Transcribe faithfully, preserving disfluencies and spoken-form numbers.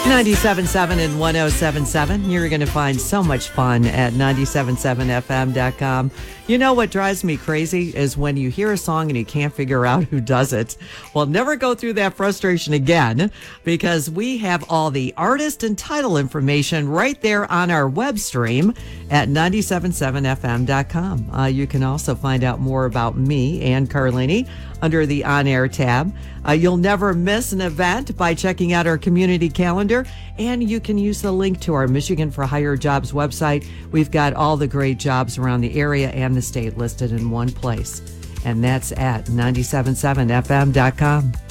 ninety-seven point seven and one oh seven point seven. You're going to find so much fun at ninety-seven point seven F M dot com. You know what drives me crazy is when you hear a song and you can't figure out who does it. Well, never go through that frustration again, because we have all the artist and title information right there on our web stream at ninety-seven point seven F M dot com. Uh, you can also find out more about me, Ann Carlini, under the On Air tab. Uh, you'll never miss an event by checking out our community calendar, and you can use the link to our Michigan for Hire Jobs website. We've got all the great jobs around the area and the state listed in one place, and that's at ninety-seven point seven F M dot com.